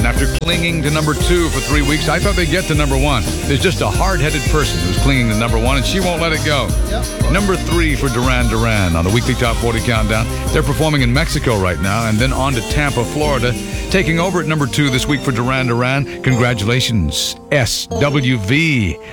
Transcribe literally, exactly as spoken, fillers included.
After clinging to number two for three weeks, I thought they'd get to number one. There's just a hard-headed person who's clinging to number one, and she won't let it go. Yep. Number three for Duran Duran on the weekly Top forty Countdown. They're performing in Mexico right now, and then on to Tampa, Florida. Taking over at number two this week for Duran Duran. Congratulations, S W V.